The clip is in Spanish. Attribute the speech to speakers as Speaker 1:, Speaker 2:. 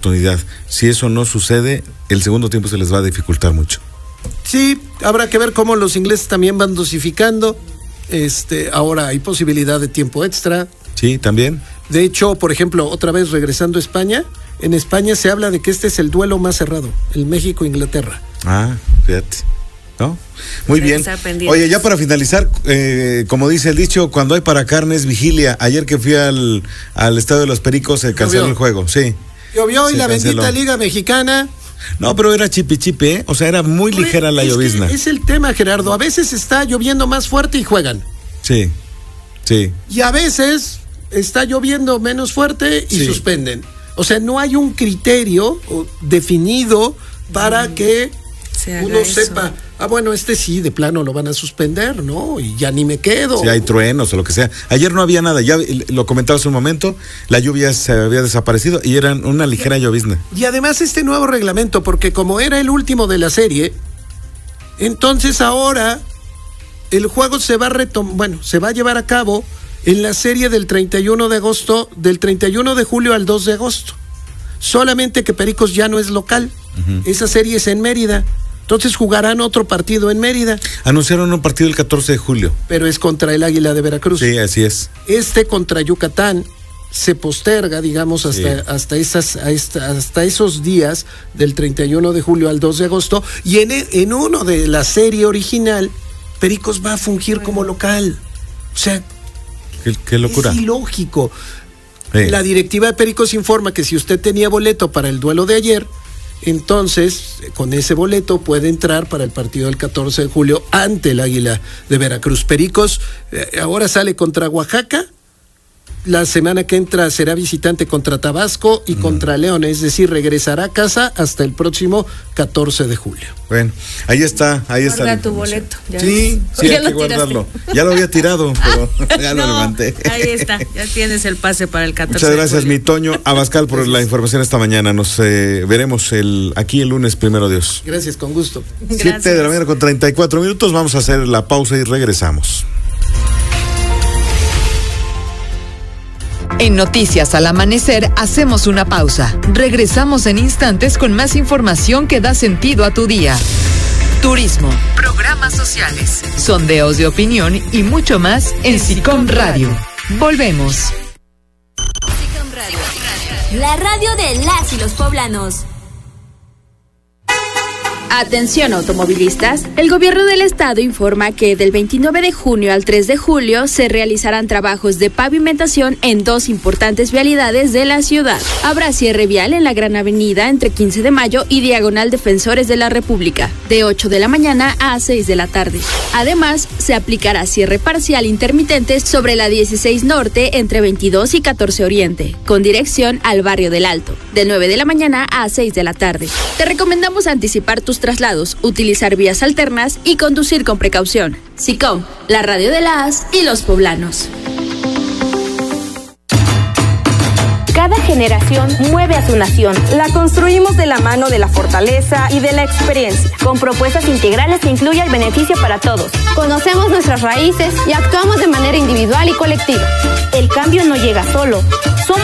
Speaker 1: oportunidad. Si eso no sucede, el segundo tiempo se les va a dificultar mucho.
Speaker 2: Sí, habrá que ver cómo los ingleses también van dosificando. Ahora hay posibilidad de tiempo extra.
Speaker 1: Sí, también.
Speaker 2: De hecho, por ejemplo, otra vez regresando a España, en España se habla de que este es el duelo más cerrado, el México-Inglaterra.
Speaker 1: Ah, fíjate. ¿No? Muy bien. Oye, ya para finalizar, como dice el dicho, cuando hay para carnes, vigilia. Ayer que fui al Estadio de los Pericos, se canceló el juego, sí.
Speaker 2: Llovió y la bendita Liga Mexicana.
Speaker 1: No, pero era chipi, ¿eh? O sea, era muy ligera la llovizna.
Speaker 2: Es el tema, Gerardo. A veces está lloviendo más fuerte y juegan.
Speaker 1: Sí.
Speaker 2: Y a veces está lloviendo menos fuerte y suspenden. O sea, no hay un criterio definido para que uno sepa, bueno, sí, de plano lo van a suspender, ¿no? Y ya ni me quedo.
Speaker 1: Si hay truenos o lo que sea. Ayer no había nada, ya lo comentaba hace un momento, la lluvia se había desaparecido y era una ligera llovizna.
Speaker 2: Y además este nuevo reglamento, porque como era el último de la serie, entonces ahora el juego se va a llevar a cabo en la serie del 31 de agosto, del 31 de julio al 2 de agosto. Solamente que Pericos ya no es local. Esa serie es en Mérida. Entonces jugarán otro partido en Mérida.
Speaker 1: Anunciaron un partido el 14 de julio.
Speaker 2: Pero es contra el Águila de Veracruz.
Speaker 1: Sí, así es.
Speaker 2: Contra Yucatán se posterga, digamos, hasta esos días del 31 de julio al 2 de agosto. Y en uno de la serie original, Pericos va a fungir como local. O sea,
Speaker 1: qué locura.
Speaker 2: Es ilógico. La directiva de Pericos informa que si usted tenía boleto para el duelo de ayer, entonces con ese boleto puede entrar para el partido del 14 de julio ante el Águila de Veracruz. Pericos ahora sale contra Oaxaca. La semana que entra será visitante contra Tabasco y contra León, es decir, regresará a casa hasta el próximo 14 de julio.
Speaker 1: Bueno, ahí está.
Speaker 3: Guarda tu boleto.
Speaker 1: Sí, hay que guardarlo. Ya lo había tirado, pero ya lo levanté.
Speaker 3: Ahí está, ya tienes el pase para el 14
Speaker 1: Muchas gracias, mi Toño Abascal, por la información esta mañana. Nos veremos aquí el lunes, primero Dios.
Speaker 2: Gracias, con gusto.
Speaker 1: 7 de la mañana con 34 minutos, vamos a hacer la pausa y regresamos.
Speaker 4: En Noticias al Amanecer hacemos una pausa. Regresamos en instantes con más información que da sentido a tu día. Turismo, programas sociales, sondeos de opinión y mucho más en SICOM Radio. Volvemos.
Speaker 5: SICOM Radio, la radio de las y los poblanos.
Speaker 6: Atención automovilistas, el gobierno del estado informa que del 29 de junio al 3 de julio se realizarán trabajos de pavimentación en 2 importantes vialidades de la ciudad. Habrá cierre vial en la Gran Avenida entre 15 de mayo y Diagonal Defensores de la República, de 8 de la mañana a 6 de la tarde. Además, se aplicará cierre parcial intermitente sobre la 16 Norte entre 22 y 14 Oriente, con dirección al barrio del Alto, de 9 de la mañana a 6 de la tarde. Te recomendamos anticipar tus traslados, utilizar vías alternas y conducir con precaución. SICOM, la radio de las y los poblanos.
Speaker 7: Cada generación mueve a su nación. La construimos de la mano de la fortaleza y de la experiencia, con propuestas integrales que incluyan el beneficio para todos.
Speaker 8: Conocemos nuestras raíces y actuamos de manera individual y colectiva.
Speaker 7: El cambio no llega solo.